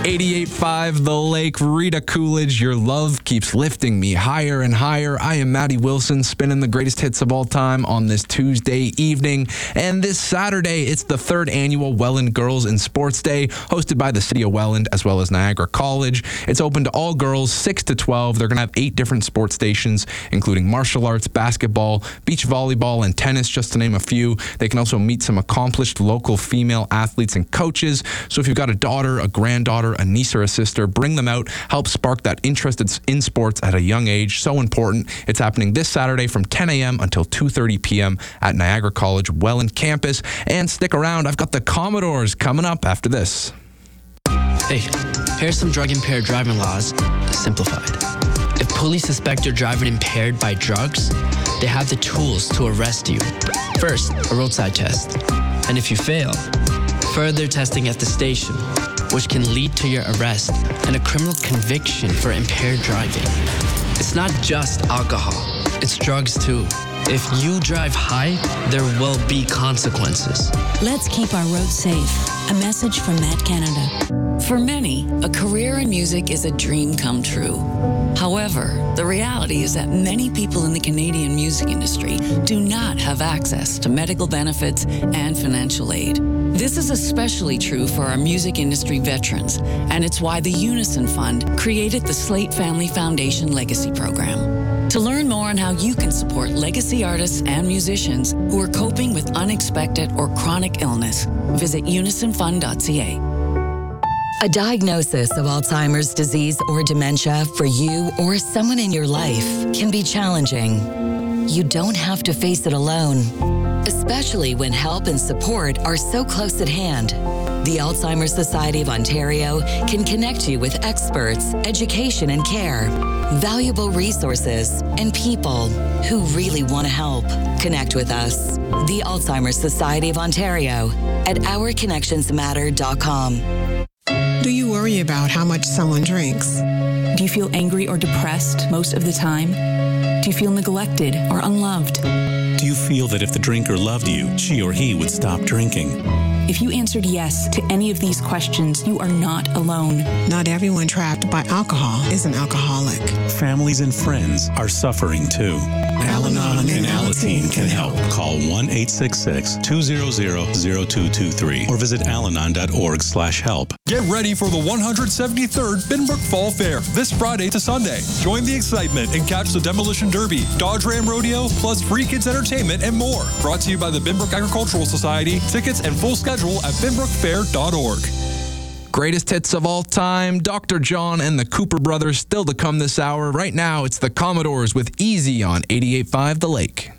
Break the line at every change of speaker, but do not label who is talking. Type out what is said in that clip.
88.5 The Lake, Rita Coolidge, your love keeps lifting me higher and higher. I am Maddie Wilson, spinning the greatest hits of all time on this Tuesday evening. And this Saturday, it's the third annual Welland Girls in Sports Day, hosted by the City of Welland as well as Niagara College. It's open to all girls 6 to 12. They're going to have 8 different sports stations, including martial arts, basketball, beach volleyball, and tennis, just to name a few. They can also meet some accomplished local female athletes and coaches. So if you've got a daughter, a granddaughter, a niece, or a sister, bring them out. Help spark that interest in sports at a young age. So important. It's happening this Saturday from 10 a.m. until 2:30 p.m. at Niagara College Welland campus. And stick around. I've got the Commodores coming up after this.
Hey, here's some drug-impaired driving laws, simplified. If police suspect you're driving impaired by drugs, they have the tools to arrest you. First, a roadside test. And if you fail, further testing at the station, which can lead to your arrest and a criminal conviction for impaired driving. It's not just alcohol, it's drugs too. If you drive high, there will be consequences.
Let's keep our roads safe. A message from Met Canada. For many, a career in music is a dream come true. However, the reality is that many people in the Canadian music industry do not have access to medical benefits and financial aid. This is especially true for our music industry veterans, and it's why the Unison Fund created the Slate Family Foundation Legacy Program. To learn more on how you can support legacy artists and musicians who are coping with unexpected or chronic illness, visit unisonfund.ca.
A diagnosis of Alzheimer's disease or dementia for you or someone in your life can be challenging. You don't have to face it alone, especially when help and support are so close at hand. The Alzheimer's Society of Ontario can connect you with experts, education and care, valuable resources, and people who really want to help. Connect with us, the Alzheimer's Society of Ontario, at ourconnectionsmatter.com.
Do you worry about how much someone drinks?
Do you feel angry or depressed most of the time? Do you feel neglected or unloved?
Do you feel that if the drinker loved you, she or he would stop drinking?
If you answered yes to any of these questions, you are not alone.
Not everyone trapped by alcohol is an alcoholic.
Families and friends are suffering too. Al-Anon and Alateen can help. Call 1-866-200-0223 or visit alanon.org/help.
Get ready for the 173rd Binbrook Fall Fair this Friday to Sunday. Join the excitement and catch the Demolition Derby, Dodge Ram Rodeo, plus free kids entertainment and more. Brought to you by the Binbrook Agricultural Society. Tickets and full schedule at binbrookfair.org.
Greatest hits of all time, Dr. John and the Cooper Brothers still to come this hour. Right now, it's the Commodores with Easy on 88.5 The Lake.